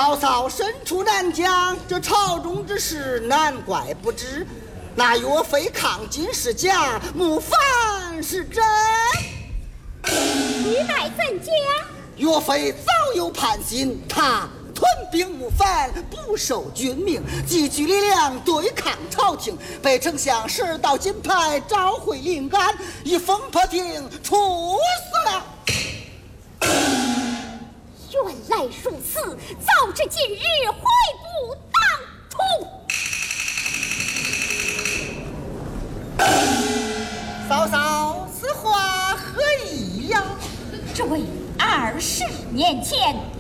嫂嫂身处南疆，这朝中之事难怪不知。那岳飞抗金是假，木凡是真。 你乃怎讲？ 岳飞早有叛心，他屯兵木凡，不受军命，集聚力量对抗朝廷，被丞相12道金牌召回临安，以风波亭处死了。 原来如此，早知今日悔不当初。 嫂嫂，此话何意呀？ 这为20年前